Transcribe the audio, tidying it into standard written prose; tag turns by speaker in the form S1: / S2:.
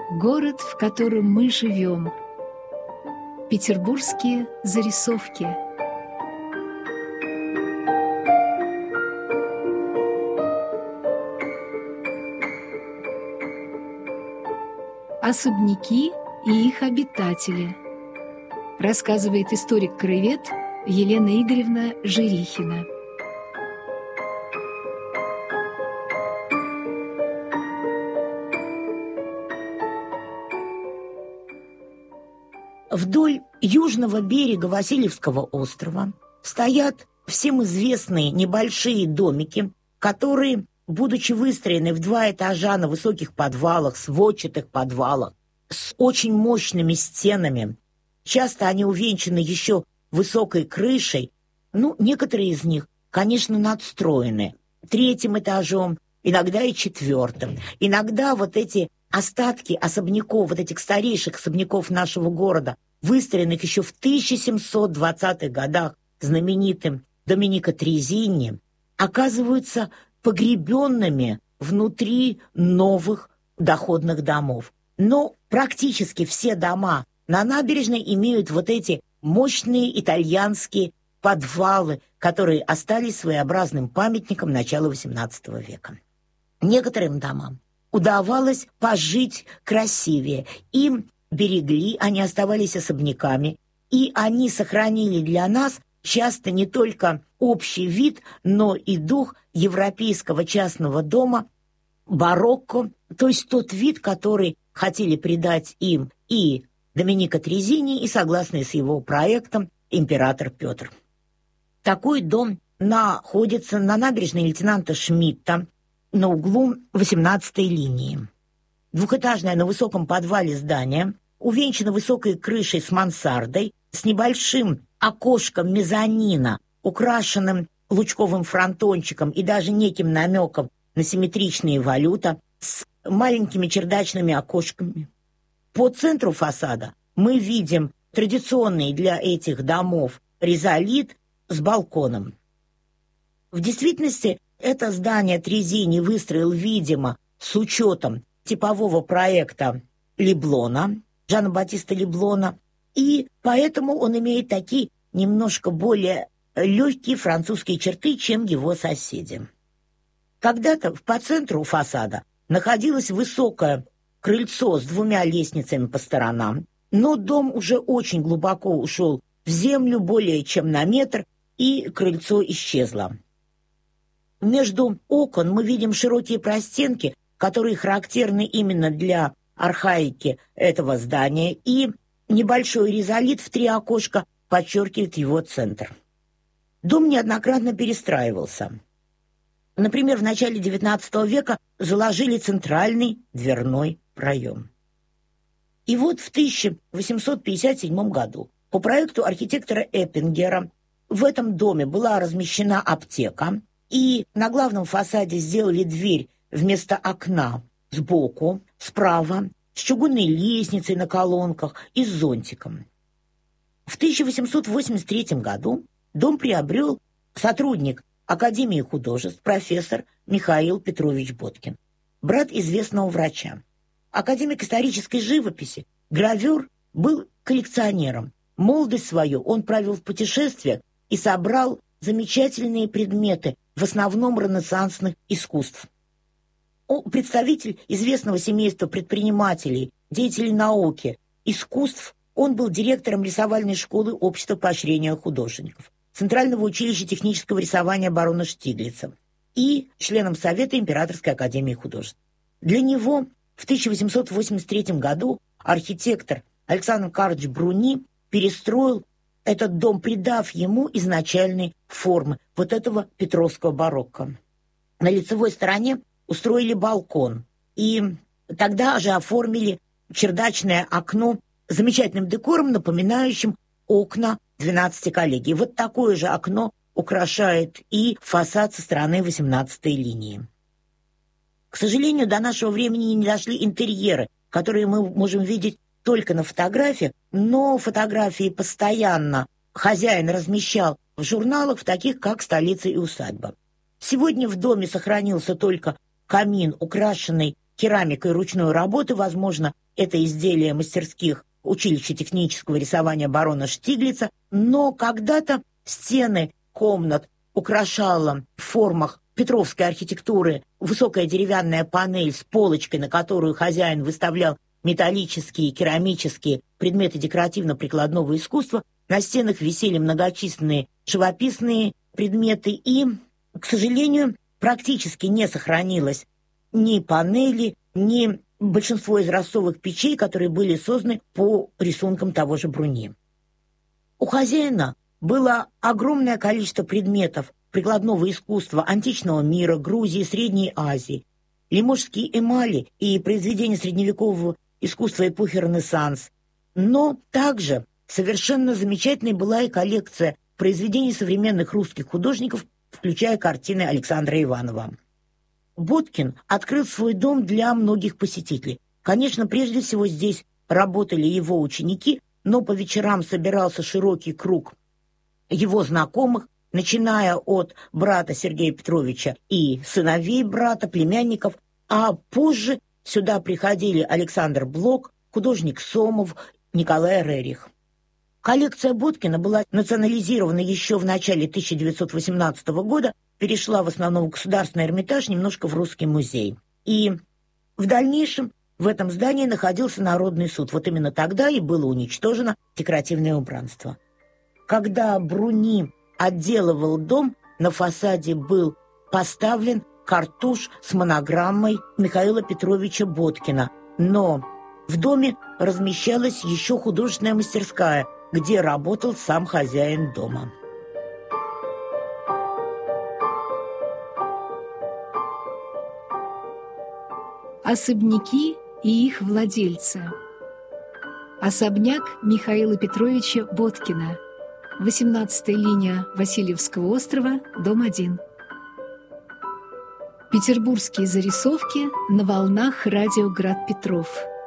S1: Город, в котором мы живем. Петербургские зарисовки. Особняки и их обитатели. Рассказывает историк-краевед Елена Игоревна Жирихина.
S2: Вдоль южного берега Васильевского острова стоят всем известные небольшие домики, которые, будучи выстроены в 2 этажа на высоких подвалах, сводчатых подвалах, с очень мощными стенами, часто они увенчаны еще высокой крышей, некоторые из них, конечно, надстроены 3-м этажом, иногда и 4-м. Иногда вот эти остатки особняков, вот этих старейших особняков нашего города, выстроенных еще в 1720-х годах знаменитым Доменико Трезини, оказываются погребенными внутри новых доходных домов. Но практически все дома на набережной имеют вот эти мощные итальянские подвалы, которые остались своеобразным памятником начала XVIII века. Некоторым домам удавалось пожить красивее. Им берегли, они оставались особняками, и они сохранили для нас часто не только общий вид, но и дух европейского частного дома, барокко, то есть тот вид, который хотели придать им и Доменико Трезини, и согласный с его проектом император Петр. Такой дом находится на набережной лейтенанта Шмидта на углу 18-й линии. Двухэтажное на высоком подвале здание, увенчано высокой крышей с мансардой, с небольшим окошком мезонина, украшенным лучковым фронтончиком и даже неким намеком на симметричные валюта, с маленькими чердачными окошками. По центру фасада мы видим традиционный для этих домов ризолит с балконом. В действительности, это здание Трезини выстроил, видимо, с учетом типового проекта Леблона, Жана Батиста Леблона, и поэтому он имеет такие немножко более легкие французские черты, чем его соседи. Когда-то по центру фасада находилось высокое крыльцо с 2 лестницами по сторонам, но дом уже очень глубоко ушел в землю, более чем на метр, и крыльцо исчезло. Между окон мы видим широкие простенки, которые характерны именно для архаики этого здания, и небольшой ризолит в 3 окошка подчеркивает его центр. Дом неоднократно перестраивался. Например, в начале XIX века заложили центральный дверной проем. И вот в 1857 году по проекту архитектора Эппингера в этом доме была размещена аптека, и на главном фасаде сделали дверь вместо окна сбоку, справа, с чугунной лестницей на колонках и с зонтиком. В 1883 году дом приобрел сотрудник Академии художеств профессор Михаил Петрович Боткин, брат известного врача. Академик исторической живописи, гравер, был коллекционером. Молодость свою он провел в путешествиях и собрал замечательные предметы, в основном ренессансных искусств. Представитель известного семейства предпринимателей, деятелей науки, искусств, он был директором рисовальной школы Общества поощрения художников, Центрального училища технического рисования барона Штиглица и членом Совета Императорской академии художеств. Для него в 1883 году архитектор Александр Карлович Бруни перестроил этот дом, придав ему изначальной формы вот этого петровского барокко. На лицевой стороне устроили балкон, и тогда же оформили чердачное окно замечательным декором, напоминающим окна 12 коллегий. Вот такое же окно украшает и фасад со стороны 18-й линии. К сожалению, до нашего времени не дошли интерьеры, которые мы можем видеть только на фотографиях, но фотографии постоянно хозяин размещал в журналах, в таких как «Столица и усадьба». Сегодня в доме сохранился только камин, украшенный керамикой ручной работы, возможно, это изделие мастерских училища технического рисования барона Штиглица, но когда-то стены комнат украшала в формах петровской архитектуры высокая деревянная панель с полочкой, на которую хозяин выставлял металлические, керамические предметы декоративно-прикладного искусства. На стенах висели многочисленные живописные предметы, и, к сожалению, практически не сохранилось ни панели, ни большинство изразцовых печей, которые были созданы по рисункам того же Бруни. У хозяина было огромное количество предметов прикладного искусства античного мира, Грузии, Средней Азии, лиможские эмали и произведения средневекового искусства эпохи Ренессанс. Но также совершенно замечательной была и коллекция произведений современных русских художников, включая картины Александра Иванова. Боткин открыл свой дом для многих посетителей. Конечно, прежде всего здесь работали его ученики, но по вечерам собирался широкий круг его знакомых, начиная от брата Сергея Петровича и сыновей брата, племянников, а позже сюда приходили Александр Блок, художник Сомов, Николай Рерих. Коллекция Боткина была национализирована еще в начале 1918 года, перешла в основном в Государственный Эрмитаж, немножко в Русский музей. И в дальнейшем в этом здании находился Народный суд. Вот именно тогда и было уничтожено декоративное убранство. Когда Бруни отделывал дом, на фасаде был поставлен картуш с монограммой Михаила Петровича Боткина. Но в доме размещалась еще художественная мастерская, где работал сам хозяин дома.
S1: Особняки и их владельцы. Особняк Михаила Петровича Боткина. 18-я линия Васильевского острова, дом 1. Петербургские зарисовки на волнах радио «Град Петров».